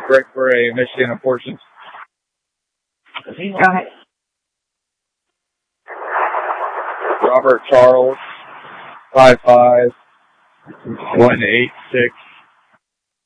Greg Bray, Michigan Abortions. Go ahead. Robert Charles, 55-186